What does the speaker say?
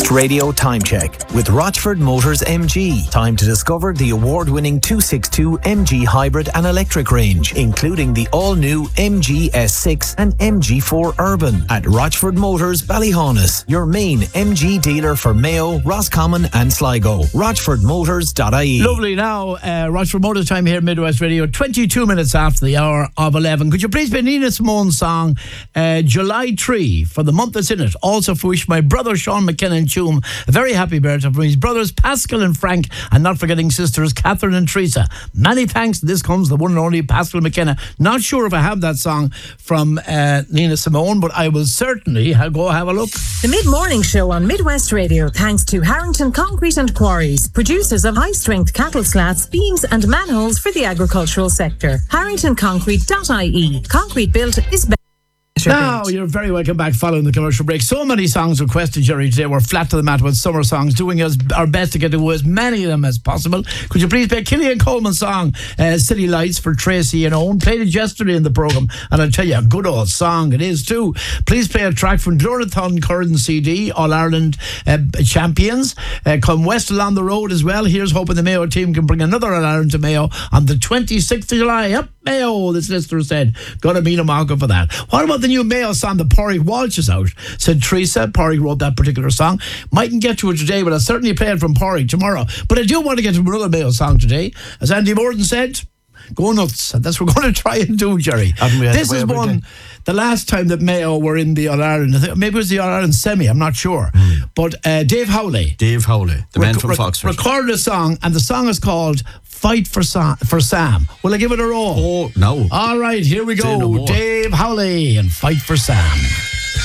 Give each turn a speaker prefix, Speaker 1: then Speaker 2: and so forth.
Speaker 1: Midwest Radio Time Check with Rochford Motors MG. Time to discover the award-winning 262 MG hybrid and electric range, including the all-new MG S6 and MG4 Urban at Rochford Motors Ballyhaunis, your main MG dealer for Mayo, Roscommon and Sligo. RochfordMotors.ie.
Speaker 2: Lovely. Now, Rochford Motors time here, Midwest Radio, 22 minutes after the hour of 11. Could you please play Nina Simone's song, July 3, for the month that's in it? Also for wish my brother Sean McKenna and Tuam a very happy birthday, from his brothers Pascal and Frank, and not forgetting sisters Catherine and Teresa. Many thanks. This comes the one and only Pascal McKenna. Not sure if I have that song from Nina Simone, but I will certainly go have a look.
Speaker 3: The Mid-Morning Show on Midwest Radio, thanks to Harrington Concrete and Quarries, producers of high-strength cattle slats, beams and manholes for the agricultural sector. HarringtonConcrete.ie. Concrete built is better.
Speaker 2: Now, you're very welcome back following the commercial break. So many songs requested, Jerry, today. We're flat to the mat with summer songs, doing our best to get to as many of them as possible. Could you please play Killian Coleman's song, City Lights, for Tracy and Owen? Played it yesterday in the programme, and I'll tell you, a good old song it is too. Please play a track from Glórathon Curran CD, All-Ireland champions. Come west along the road as well. Here's hoping the Mayo team can bring another All-Ireland to Mayo on the 26th of July. Up Mayo, this listener said. Gonna meet a marker for that. What about the new Mayo song that Pádraig Walsh is out? Said Teresa. Pádraig wrote that particular song. Mightn't get to it today, but I'll certainly play it from Pádraig tomorrow. But I do want to get to another Mayo song today. As Andy Morden said, go nuts. And that's what we're going to try and do, Jerry. This is one, the last time that Mayo were in the All-Ireland, I think maybe it was the All-Ireland semi, I'm not sure. But Dave Howley,
Speaker 4: the man from Foxford,
Speaker 2: recorded a song, and the song is called Fight for Sam. Will I give it a roll?
Speaker 4: Oh, no.
Speaker 2: All right, here we go. Dave Howley and Fight for Sam.